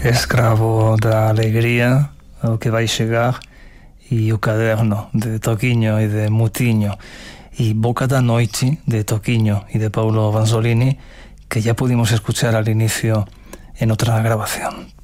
Escravo da alegría, o que vai chegar, e o caderno de Toquiño e de Mutiño, y Boca da Noite de Toquiño y de Paulo Vanzolini, que ya pudimos escuchar al inicio en otra grabación.